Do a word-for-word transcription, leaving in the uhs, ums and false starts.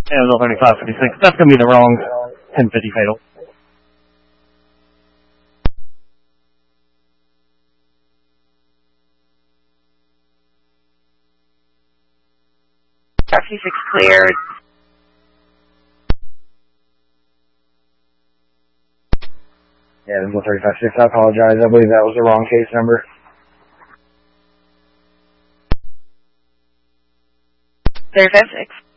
Yeah, it was thirty-five fifty-six. That's going to be the wrong ten fifty fatal. Taxi six cleared. Yeah, this is thirty-five six. I apologize. I believe that was the wrong case number. thirty-five six.